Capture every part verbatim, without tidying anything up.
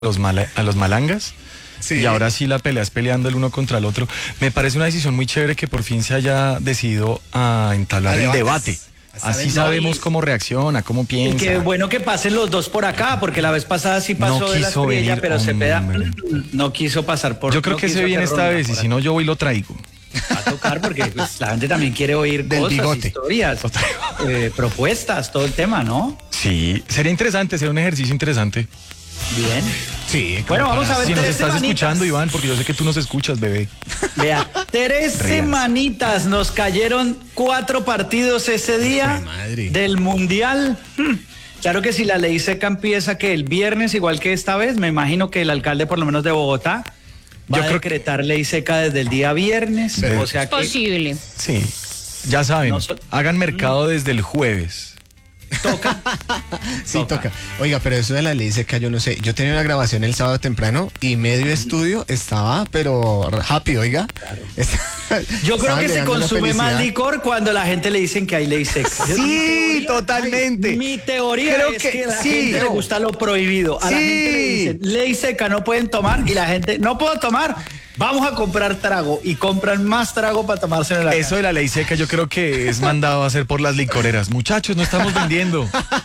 los mala, a los malangas. Sí. Y ahora sí la pelea es peleando el uno contra el otro. Me parece una decisión muy chévere que por fin se haya decidido a entablar el debate. Así sabemos cómo reacciona, cómo piensa. Y qué bueno que pasen los dos por acá, porque la vez pasada sí pasó No de la quiso estrella, venir, pero Cepeda hombre. no quiso pasar por... Yo creo no que se quiso viene hacer esta ronda vez y por si no yo voy y lo traigo. Va a tocar porque pues, la gente también quiere oír Del cosas, bigote. historias, eh, propuestas, todo el tema, ¿no? Sí, sería interesante, sería un ejercicio interesante. Bien. Sí, Bueno, vamos a ver Si nos tres estás semanitas. escuchando, Iván, porque yo sé que tú nos escuchas, bebé. Vea, tres Rías. semanitas nos cayeron cuatro partidos ese día Ay, madre. del Mundial. Hmm. Claro que si la ley seca empieza que el viernes, igual que esta vez, me imagino que el alcalde, por lo menos de Bogotá, va Yo a creo que- decretar ley seca desde el día viernes. Sí. O sea que Posible. Sí, ya saben, No so- hagan mercado desde el jueves. toca. Sí, toca. Oiga, pero eso de la ley seca, yo no sé. Yo tenía una grabación el sábado temprano y medio estudio estaba, pero happy, oiga. Yo creo Estaba que se llegando la consume más felicidad. licor cuando la gente le dicen que hay ley seca. Sí, totalmente. Mi teoría Creo es que que, a la sí. gente le gusta lo prohibido. A la Sí. gente le dicen, ley seca, no pueden tomar. Y la gente, no puedo tomar. Vamos a comprar trago. Y compran más trago para tomárselo en la Eso de la ley seca yo creo que es mandado a hacer por las licoreras. Muchachos, no estamos vendiendo.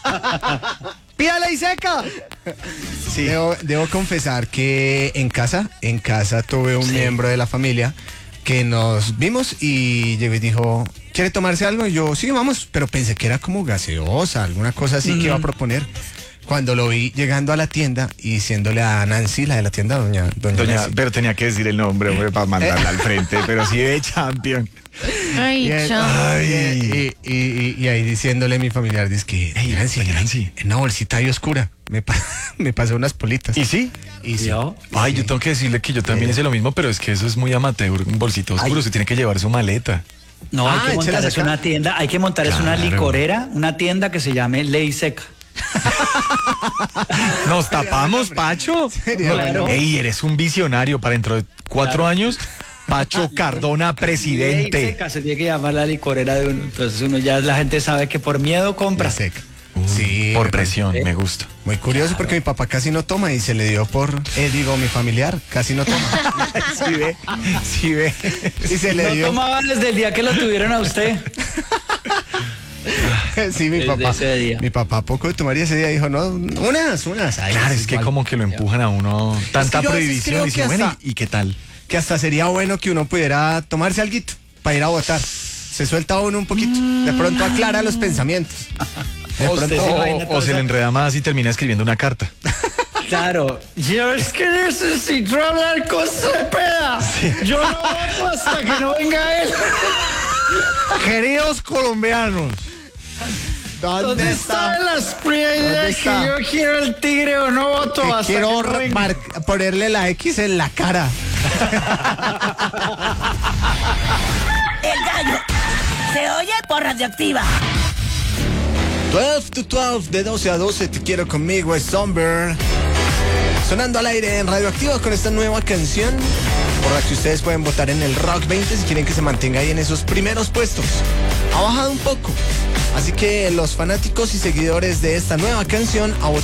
¡Pida ley seca! Sí. Debo, debo confesar que en casa, en casa tuve un miembro de la familia que nos vimos y llegó y dijo, ¿quiere tomarse algo? Y yo, sí, vamos, pero pensé que era como gaseosa, alguna cosa así que iba a proponer. Cuando lo vi llegando a la tienda y diciéndole a Nancy, la de la tienda, doña, doña, Doña, Nancy. pero tenía que decir el nombre, hombre, para mandarla al frente. Pero sí de champion. Ay, Y, él- chao. Ay. y, y- y- y ahí diciéndole a mi familiar, dice que, Ey, Nancy, doña Nancy. en una bolsita ahí oscura, me, pa- me pasó unas politas. ¿Y sí? Y sí. ¿Yo? Ay, yo tengo que decirle que yo también hice lo mismo, pero es que eso es muy amateur, un bolsito oscuro, se tiene que llevar su maleta. No, hay Ah, que montar échelas es acá. una tienda, hay que montar es una Claro. licorera, una tienda que se llame Ley Seca. ¿Nos tapamos, Pacho? Sería bueno. Ey, eres un visionario para dentro de cuatro Claro. años. Pacho Cardona, Ley presidente. Seca se tiene que llamar la licorera de uno. Entonces uno ya la gente sabe que por miedo compra. La seca. Sí, Por me presión, me gusta. Muy curioso porque mi papá casi no toma y se le dio por, eh, digo, mi familiar casi no toma. Sí ve, sí ve. Y se le No dio. tomaba desde el día que lo tuvieron a usted. Sí, mi Desde papá. ese día. Mi papá poco de tomar y ese día dijo, no, unas, unas. Ay, Claro, es es que igual. como que lo empujan a uno. Tanta yo a veces prohibición. creo Y dice, que bueno, hasta- ¿y qué tal? Que hasta sería bueno que uno pudiera tomarse alguito para ir a votar. Se suelta uno un poquito. De pronto aclara los pensamientos. De O usted pronto- se O, imagina o toda se le esa- enreda más y termina escribiendo una carta. Claro. Yo es que necesito hablar con Cepeda. Yo no voto hasta que no venga él. Queridos colombianos, ¿Dónde están las prioridades ¿Dónde que está? yo quiero el tigre o no voto que hasta quiero que no venga? mar- ponerle la X en la cara. El gallo se oye por radioactiva. doce to doce, de doce a doce, te quiero conmigo, es Somber. Sonando al aire en Radioactiva con esta nueva canción, por la que ustedes pueden votar en el Rock veinte si quieren que se mantenga ahí en esos primeros puestos. Ha bajado un poco, así que los fanáticos y seguidores de esta nueva canción a votar